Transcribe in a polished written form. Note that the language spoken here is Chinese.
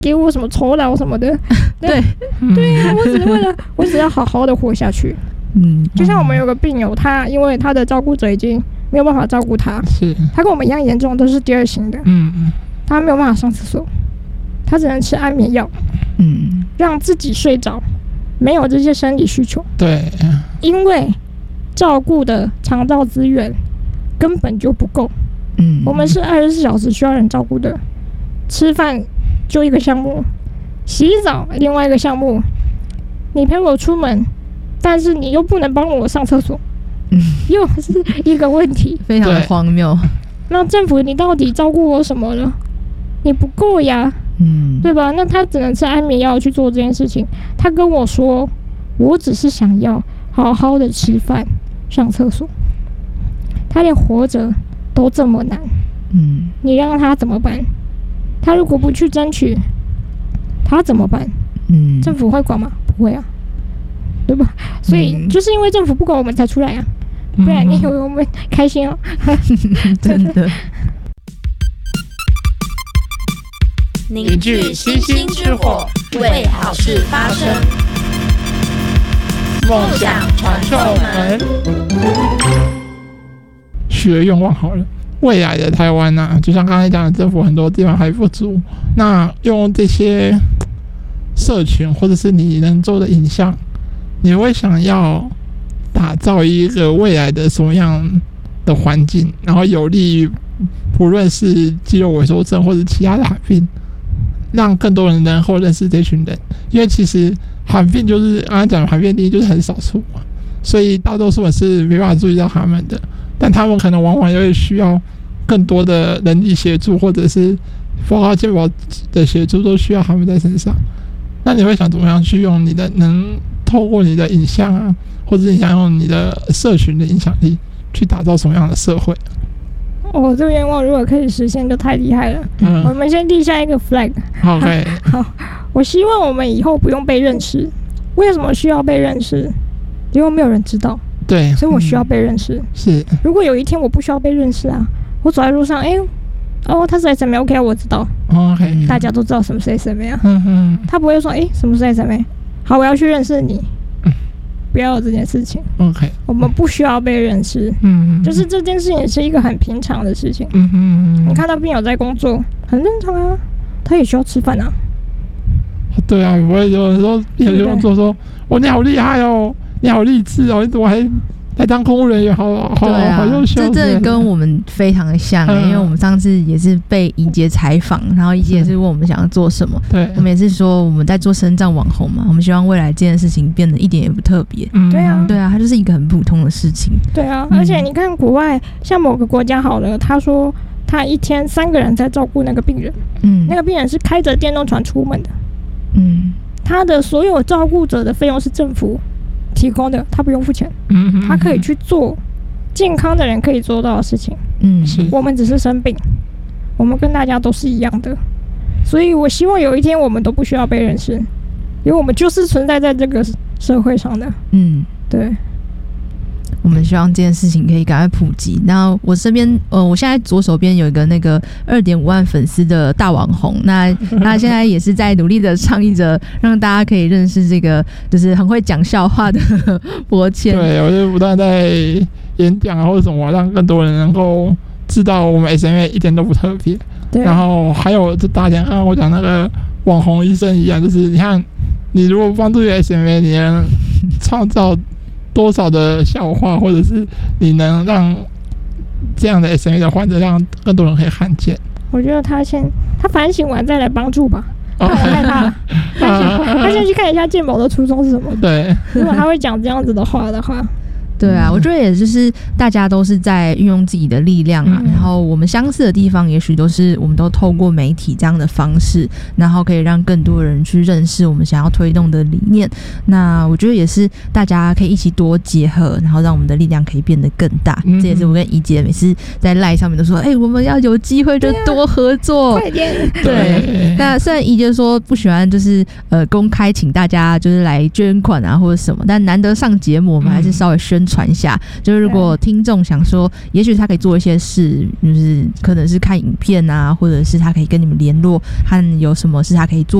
给我什么酬劳什么的。 对对啊，我只要好好的活下去。就像我们有个病友，他因为他的照顾者已经没有办法照顾他， 是他跟我们一样严重，都是第2型的。他没有办法上厕所，他只能吃安眠药，让自己睡着，没有这些生理需求。 对， 因为照顾的长照资源根本就不够。我们是24小时需要人照顾的，吃饭就一个项目，洗澡另外一个项目，你陪我出门，但是你又不能帮我上厕所，又是一个问题， 非常的荒谬。 那政府你到底照顾我什么了？你不够呀，对吧？那他只能吃安眠药去做这件事情。他跟我说，我只是想要好好的吃饭、上厕所。他连活着都这么难，你让他怎么办？他如果不去争取，他怎么办？政府会管吗？不会啊，对吧？所以就是因为政府不管我们才出来啊，不然你以为我们开心哦？ 真的。 凝聚星星之火，为好事发声。梦想传送门， 许了愿望好了。未来的台湾啊，就像刚才讲的，政府很多地方还不足。那用这些社群或者是你能做的影像，你会想要打造一个未来的什么样的环境，然后有利于不论是肌肉萎缩症或者其他的罕病，让更多人能够认识这群人。因为其实罕病就是刚才讲的罕病第一就是很少数嘛，所以大多数人是没办法注意到他们的，但他们可能往往又需要更多的人力协助，或者是包括健保的协助都需要他们在身上。那你会想怎么样去用你的透过你的影像啊，或者你想用你的社群的影响力去打造什么样的社会？ 这个愿望如果可以实现就太厉害了。我们先立下一个 flag。 OK， 好，我希望我们以后不用被认识。为什么需要被认识？因为没有人知道， 对， 所以我需要被认识。 是， 如果有一天我不需要被认识啊，我走在路上，他是 SMA OK， 我知道 OK， 大家都知道什么是 SMA。他不会说什么是 SMA， 好，我要去认识你。不要有这件事情。 OK， 我们不需要被认识。就是这件事情是一个很平常的事情。你看到病友在工作，很正常啊，他也需要吃饭啊。 对啊，我也有时候病友就工作说，你好厉害哦，你好励志哦，你怎么还来当公务人员，好优秀。 这真的跟我们非常的像，因为我们上次也是被怡杰采访，然后怡杰也是问我们想要做什么， 对， 我们也是说我们在做身障网红嘛，我们希望未来这件事情变得一点也不特别。 对啊， 它就是一个很普通的事情。 对啊，而且你看国外，像某个国家好了，他说他一天3个人在照顾那个病人，那个病人是开着电动船出门的，他的所有照顾者的费用是政府提供的，他不用付钱，他可以去做健康的人可以做到的事情。我们只是生病，我们跟大家都是一样的，所以我希望有一天我们都不需要被认识，因为我们就是存在在这个社会上的。对。 我们希望这件事情可以赶快普及。然后我身边，我现在左手边有一个那个2.5万粉丝的大网红，那他现在也是在努力的倡议着，让大家可以认识这个就是很会讲笑话的柏谦。 对，我就不断在演讲啊或者什么，让更多人能够知道我们 SMA 一点都不特别。然后还有就大家我讲那个网红医生一样，就是你看，你如果帮助 SMA， 你能创造多少的笑话，或者是你能让这样的 SMA 的患者让更多人可以看见。 我觉得他反省完再来帮助吧。我害怕了。他先去看一下健保的初衷是什么。 对， 如果他会讲这样子的话的话。 对啊，我觉得也就是大家都是在运用自己的力量啊，然后我们相似的地方也许都是我们都透过媒体这样的方式，然后可以让更多人去认识我们想要推动的理念。那我觉得也是大家可以一起多结合，然后让我们的力量可以变得更大。这也是我跟怡姐每次在 LINE 上面都说，我们要有机会就多合作。 快点。 对，那虽然怡姐说不喜欢就是公开请大家就是来捐款啊或者什么，但难得上节目，我们还是稍微宣传传下。就是如果听众想说，也许他可以做一些事，就是可能是看影片啊，或者是他可以跟你们联络，和有什么是他可以做